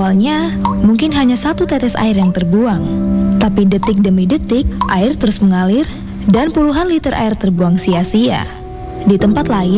Awalnya, mungkin hanya satu tetes air yang terbuang. Tapi detik demi detik, air terus mengalir dan puluhan liter air terbuang sia-sia. Di tempat lain,